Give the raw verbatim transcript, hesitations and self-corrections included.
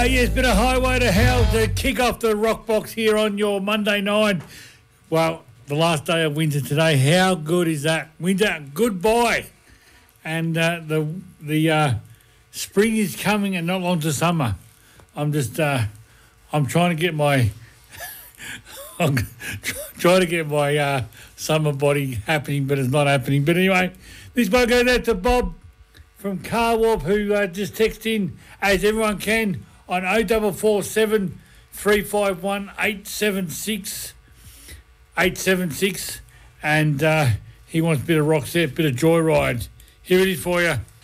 yes, bit of Highway to Hell to kick off the Rock Box here on your Monday night. Well, the last day of winter today. How good is that? Winter, goodbye. And uh, the the uh, spring is coming and not long to summer. I'm just, uh, I'm trying to get my, I'm trying to get my uh, summer body happening, but it's not happening. But anyway, this one goes out to Bob from Car Warp, who uh, just texted in, as everyone can, on oh four four seven, three five one, eight seven six, eight seven six, and uh, he wants a bit of rock set, bit of joyride. Here it is for you.